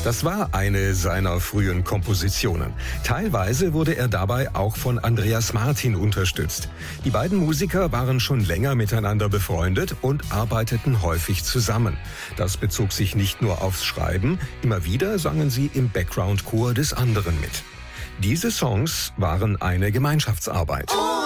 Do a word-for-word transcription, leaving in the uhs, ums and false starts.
Das war eine seiner frühen Kompositionen. Teilweise wurde er dabei auch von Andreas Martin unterstützt. Die beiden Musiker waren schon länger miteinander befreundet und arbeiteten häufig zusammen. Das bezog sich nicht nur aufs Schreiben, immer wieder sangen sie im Background-Chor des anderen mit. Diese Songs waren eine Gemeinschaftsarbeit.